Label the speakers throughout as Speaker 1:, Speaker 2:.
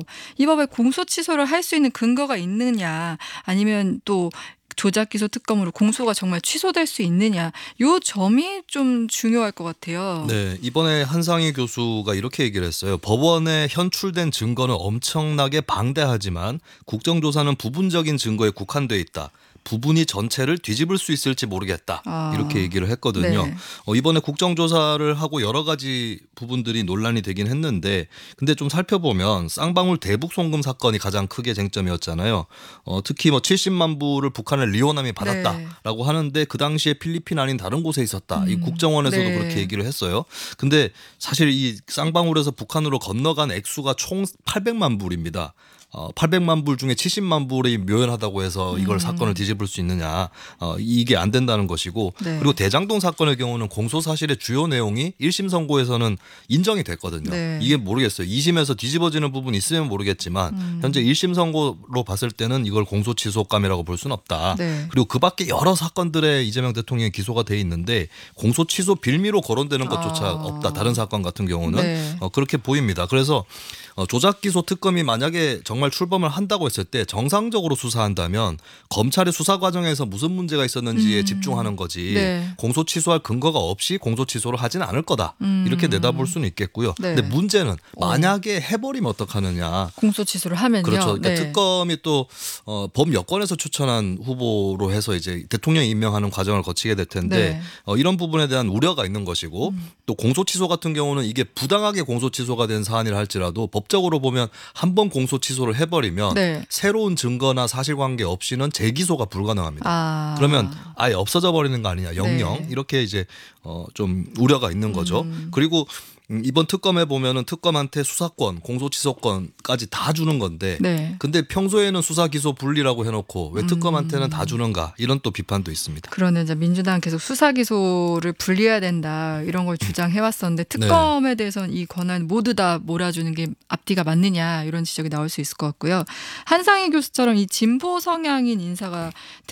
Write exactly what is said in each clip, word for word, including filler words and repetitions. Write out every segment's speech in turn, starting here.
Speaker 1: 이 법에 공소 취소를 할 수 있는 근거가 있느냐 아니면 또 조작기소 특검으로 공소가 정말 취소될 수 있느냐 요 점이 좀 중요할 것 같아요.
Speaker 2: 네, 이번에 한상희 교수가 이렇게 얘기를 했어요. 법원에 현출된 증거는 엄청나게 방대하지만 국정조사는 부분적인 증거에 국한돼 있다. 부분이 전체를 뒤집을 수 있을지 모르겠다.
Speaker 1: 아,
Speaker 2: 이렇게 얘기를 했거든요.
Speaker 1: 네.
Speaker 2: 어, 이번에 국정조사를 하고 여러 가지 부분들이 논란이 되긴 했는데 근데 좀 살펴보면 쌍방울 대북 송금 사건이 가장 크게 쟁점이었잖아요. 어, 특히 뭐 칠십만 불을 북한의 리오남이 받았다라고
Speaker 1: 네.
Speaker 2: 하는데 그 당시에 필리핀 아닌 다른 곳에 있었다.
Speaker 1: 음,
Speaker 2: 이 국정원에서도
Speaker 1: 네.
Speaker 2: 그렇게 얘기를 했어요. 근데 사실 이 쌍방울에서 북한으로 건너간 액수가 총 팔백만 불입니다. 어, 팔백만 불 중에 칠십만 불이 묘연하다고 해서 이걸
Speaker 1: 음.
Speaker 2: 사건을 뒤집을 수 있느냐. 어, 이게 안 된다는 것이고
Speaker 1: 네.
Speaker 2: 그리고 대장동 사건의 경우는 공소사실의 주요 내용이 일 심 선고에서는 인정이 됐거든요.
Speaker 1: 네.
Speaker 2: 이게 모르겠어요. 이 심에서 뒤집어지는 부분이 있으면 모르겠지만
Speaker 1: 음.
Speaker 2: 현재 일 심 선고로 봤을 때는 이걸 공소취소감이라고 볼 수는 없다.
Speaker 1: 네.
Speaker 2: 그리고 그 밖에 여러 사건들에 이재명 대통령이 기소가 돼 있는데 공소취소 빌미로 거론되는 것조차
Speaker 1: 아.
Speaker 2: 없다. 다른 사건 같은 경우는
Speaker 1: 네.
Speaker 2: 어, 그렇게 보입니다. 그래서 어, 조작기소 특검이 만약에 정말 출범을 한다고 했을 때 정상적으로 수사한다면 검찰의 수사 과정에서 무슨 문제가 있었는지에
Speaker 1: 음.
Speaker 2: 집중하는 거지
Speaker 1: 네.
Speaker 2: 공소 취소할 근거가 없이 공소 취소를 하지는 않을 거다.
Speaker 1: 음.
Speaker 2: 이렇게 내다볼 수는 있겠고요.
Speaker 1: 네.
Speaker 2: 근데 문제는 만약에 해버리면 어떡하느냐.
Speaker 1: 공소 취소를 하면요.
Speaker 2: 그렇죠. 그러니까
Speaker 1: 네.
Speaker 2: 특검이 또 어, 법 여건에서 추천한 후보로 해서 이제 대통령이 임명하는 과정을 거치게 될 텐데
Speaker 1: 네.
Speaker 2: 어, 이런 부분에 대한 우려가 있는 것이고
Speaker 1: 음.
Speaker 2: 또 공소 취소 같은 경우는 이게 부당하게 공소 취소가 된 사안이라 할지라도 법적으로 보면 한 번 공소 취소를 해버리면
Speaker 1: 네.
Speaker 2: 새로운 증거나 사실관계 없이는 재기소가 불가능합니다.
Speaker 1: 아.
Speaker 2: 그러면 아예 없어져 버리는 거 아니냐, 영영
Speaker 1: 네.
Speaker 2: 이렇게 이제 어, 좀 우려가 있는 거죠.
Speaker 1: 음.
Speaker 2: 그리고 음, 이번 특검에 보면은 특검한테 수사권, 공소취소권까지 다 주는 건데,
Speaker 1: 네.
Speaker 2: 근데 평소에는 수사 기소 분리라고 해놓고 왜 특검한테는 다 주는가 이런 또 비판도 있습니다.
Speaker 1: 그러는 이제 민주당 계속 수사 기소를 분리해야 된다 이런 걸 주장해 왔었는데
Speaker 2: 네.
Speaker 1: 특검에 대해서는 이 권한 모두 다 몰아주는 게 앞뒤가 맞느냐 이런 지적이 나올 수 있을 것 같고요. 한상희 교수처럼 이 진보 성향인 인사가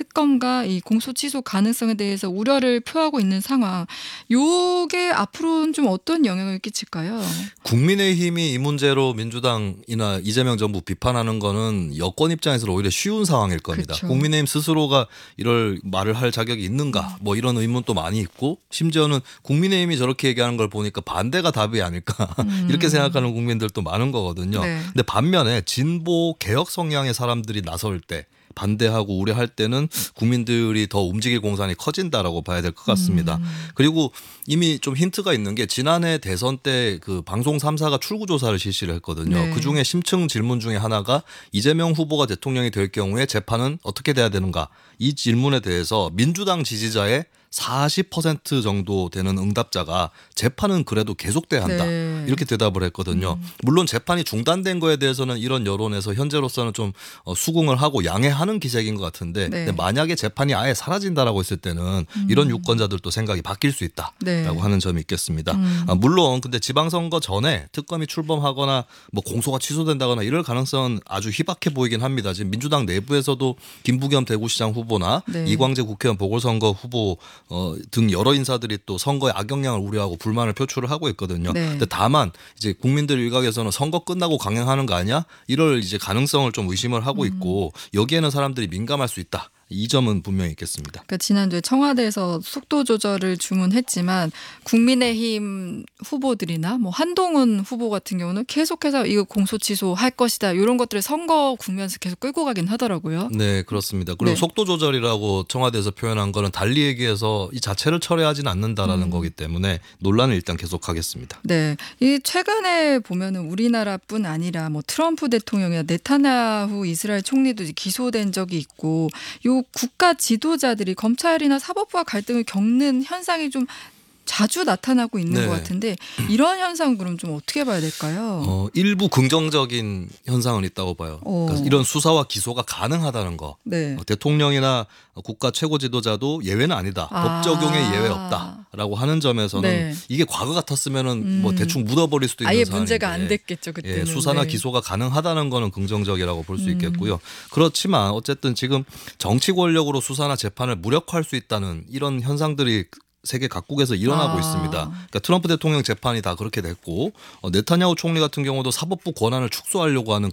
Speaker 1: 특검과 이 공소 취소 가능성에 대해서 우려를 표하고 있는 상황. 요게 앞으로는 좀 어떤 영향을 끼칠까요?
Speaker 2: 국민의힘이 이 문제로 민주당이나 이재명 정부 비판하는 거는 여권 입장에서는 오히려 쉬운 상황일 겁니다.
Speaker 1: 그렇죠.
Speaker 2: 국민의힘 스스로가 이럴 말을 할 자격이 있는가 뭐 이런 의문도 많이 있고 심지어는 국민의힘이 저렇게 얘기하는 걸 보니까 반대가 답이 아닐까
Speaker 1: 음.
Speaker 2: 이렇게 생각하는 국민들도 많은 거거든요.
Speaker 1: 네.
Speaker 2: 근데 반면에 진보 개혁 성향의 사람들이 나설 때 반대하고 우려할 때는 국민들이 더 움직일 공산이 커진다라고 봐야 될 것 같습니다.
Speaker 1: 음.
Speaker 2: 그리고 이미 좀 힌트가 있는 게 지난해 대선 때 그 방송 삼 사가 출구조사를 실시를 했거든요.
Speaker 1: 네.
Speaker 2: 그중에 심층 질문 중에 하나가 이재명 후보가 대통령이 될 경우에 재판은 어떻게 돼야 되는가 이 질문에 대해서 민주당 지지자의 사십 퍼센트 정도 되는 응답자가 재판은 그래도 계속돼야 한다.
Speaker 1: 네.
Speaker 2: 이렇게 대답을 했거든요.
Speaker 1: 음.
Speaker 2: 물론 재판이 중단된 거에 대해서는 이런 여론에서 현재로서는 좀 수긍을 하고 양해하는 기색인 것 같은데
Speaker 1: 네.
Speaker 2: 근데 만약에 재판이 아예 사라진다라고 했을 때는
Speaker 1: 음.
Speaker 2: 이런 유권자들도 생각이 바뀔 수 있다라고
Speaker 1: 네.
Speaker 2: 하는 점이 있겠습니다.
Speaker 1: 음.
Speaker 2: 아, 물론 근데 지방선거 전에 특검이 출범하거나 뭐 공소가 취소된다거나 이럴 가능성은 아주 희박해 보이긴 합니다. 지금 민주당 내부에서도 김부겸 대구시장 후보나
Speaker 1: 네.
Speaker 2: 이광재 국회의원 보궐선거 후보 어, 등 여러 인사들이 또 선거의 악영향을 우려하고 불만을 표출을 하고 있거든요.
Speaker 1: 네.
Speaker 2: 근데 다만 이제 국민들 일각에서는 선거 끝나고 강행하는 거 아니야? 이럴 이제 가능성을 좀 의심을 하고 있고 여기에는 사람들이 민감할 수 있다. 이 점은 분명히 있겠습니다.
Speaker 1: 그러니까 지난주에 청와대에서 속도 조절을 주문했지만 국민의힘 후보들이나 뭐 한동훈 후보 같은 경우는 계속해서 이거 공소 취소할 것이다 이런 것들을 선거 국면에서 계속 끌고 가긴 하더라고요.
Speaker 2: 네, 그렇습니다. 그리고
Speaker 1: 네.
Speaker 2: 속도 조절이라고 청와대에서 표현한 거는 달리 얘기해서 이 자체를 철회하지는 않는다라는
Speaker 1: 음.
Speaker 2: 거기 때문에 논란을 일단 계속하겠습니다.
Speaker 1: 네, 이 최근에 보면은 우리나라뿐 아니라 뭐 트럼프 대통령이나 네타냐후 이스라엘 총리도 기소된 적이 있고, 요 국가 지도자들이 검찰이나 사법부와 갈등을 겪는 현상이 좀 자주 나타나고 있는
Speaker 2: 네.
Speaker 1: 것 같은데 이런 현상 그럼 좀 어떻게 봐야 될까요?
Speaker 2: 어, 일부 긍정적인 현상은 있다고 봐요.
Speaker 1: 어.
Speaker 2: 그러니까 이런 수사와 기소가 가능하다는 거.
Speaker 1: 네.
Speaker 2: 어, 대통령이나 국가 최고 지도자도 예외는 아니다.
Speaker 1: 아.
Speaker 2: 법 적용에 예외 없다라고 하는 점에서는
Speaker 1: 네.
Speaker 2: 이게 과거 같았으면은
Speaker 1: 음.
Speaker 2: 뭐 대충 묻어버릴 수도 있는
Speaker 1: 아예
Speaker 2: 사안인데
Speaker 1: 문제가 안 됐겠죠 그때는.
Speaker 2: 예, 수사나
Speaker 1: 네.
Speaker 2: 기소가 가능하다는 거는 긍정적이라고 볼 수
Speaker 1: 음.
Speaker 2: 있겠고요. 그렇지만 어쨌든 지금 정치 권력으로 수사나 재판을 무력화할 수 있다는 이런 현상들이 세계 각국에서 일어나고
Speaker 1: 아.
Speaker 2: 있습니다. 그러니까 트럼프 대통령 재판이 다 그렇게 됐고 어, 네타냐후 총리 같은 경우도 사법부 권한을 축소하려고 하는